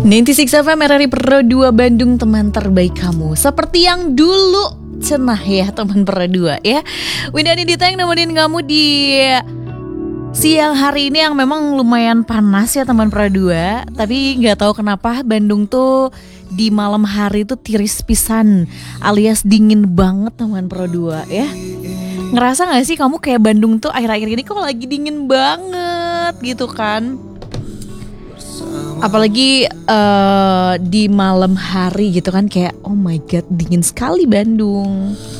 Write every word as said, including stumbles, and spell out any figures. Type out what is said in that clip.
sembilan puluh enam F M R R I Pro dua Bandung, teman terbaik kamu. Seperti yang dulu cenah ya teman Pro dua ya. Windani Dita yang nemenin kamu di siang hari ini yang memang lumayan panas ya teman Pro dua. Tapi gak tahu kenapa Bandung tuh di malam hari tuh tiris pisan, alias dingin banget teman Pro dua ya. Ngerasa gak sih kamu kayak Bandung tuh akhir-akhir ini kok lagi dingin banget gitu kan? Apalagi uh, di malam hari gitu kan, kayak oh my god dingin sekali Bandung.